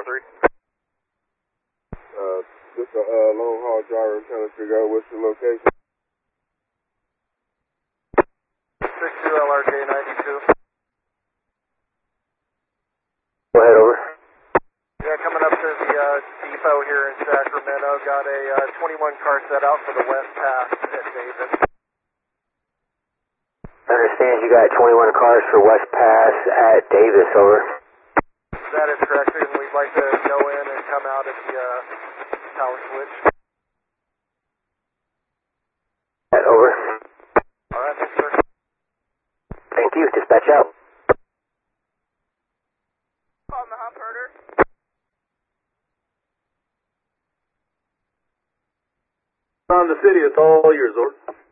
Just a long haul driver trying to figure out what's your location. 62 LRJ 92. Go ahead, over. Yeah, coming up to the depot here in Sacramento. Got a 21 car set out for the West Pass at Davis. I understand you got 21 cars for West Pass at Davis, over. That is correct, and we'd like to go in and come out at the power switch. Over. Alright, thanks, sir. Thank you. Dispatch out. On the hump herder. On the city, it's all yours, over.